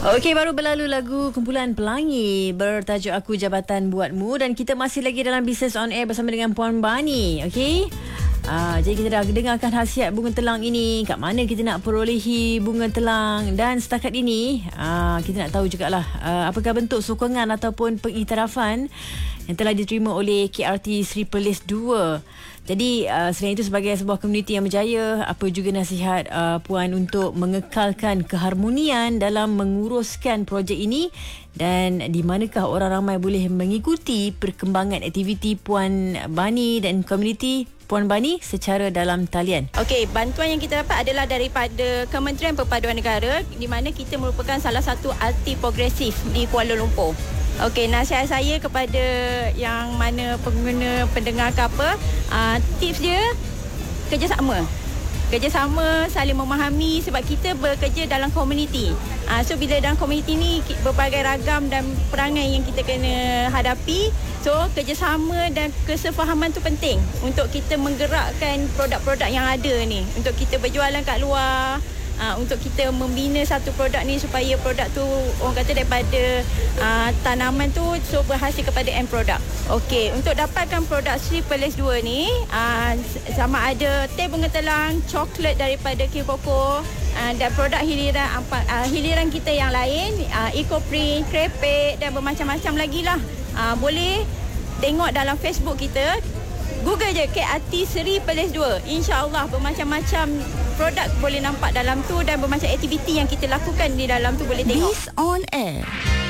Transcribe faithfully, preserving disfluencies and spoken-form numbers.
Okey, baru berlalu lagu kumpulan Pelangi bertajuk Aku Jabatan Buatmu, dan kita masih lagi dalam Business on Air bersama dengan Puan Bani. Okey. Uh, jadi kita dah dengarkan khasiat bunga telang ini, kat mana kita nak perolehi bunga telang, dan setakat ini uh, kita nak tahu jugalah uh, apakah bentuk sokongan ataupun pengiktirafan yang telah diterima oleh K R T Seri Perlis dua. Jadi uh, selain itu, sebagai sebuah komuniti yang berjaya, apa juga nasihat uh, Puan untuk mengekalkan keharmonian dalam menguruskan projek ini, dan di manakah orang ramai boleh mengikuti perkembangan aktiviti Puan Bani dan komuniti Puan Bani secara dalam talian? Okey, bantuan yang kita dapat adalah daripada Kementerian Perpaduan Negara, di mana kita merupakan salah satu arti progresif di Kuala Lumpur. Okey, nasihat saya kepada yang mana pengguna pendengar ke apa, uh, tips dia kerjasama. Kerjasama, saling memahami, sebab kita bekerja dalam komuniti. Uh, so bila dalam komuniti ni berbagai ragam dan perangai yang kita kena hadapi. So kerjasama dan kesefahaman tu penting untuk kita menggerakkan produk-produk yang ada ni, untuk kita berjualan kat luar. Uh, untuk kita membina satu produk ni supaya produk tu orang kata daripada uh, tanaman tu so berhasil kepada end produk. Okey, untuk dapatkan produk Seri Perlis dua ni, uh, sama ada teh bunga telang, coklat daripada King Coco, uh, dan produk hiliran uh, hiliran kita yang lain, uh, eco print, krepek dan bermacam-macam lagi lah. Uh, boleh tengok dalam Facebook kita, Google je K R T Seri Perlis dua. InsyaAllah bermacam-macam produk boleh nampak dalam tu, dan bermacam aktiviti yang kita lakukan di dalam tu boleh tengok. Biz on Air.